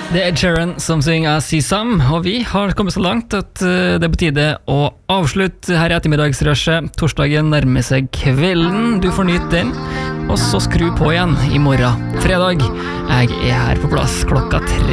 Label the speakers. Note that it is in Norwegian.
Speaker 1: Det Ed Sheeran som synger I See Some, og vi har kommet så langt at det er på tide å avslutte her i ettermiddagsrushet. Torsdagen nærmer seg kvelden, du får nyte den, og så skru på igjen i morgen, fredag. Jeg er her på plass klokka 3.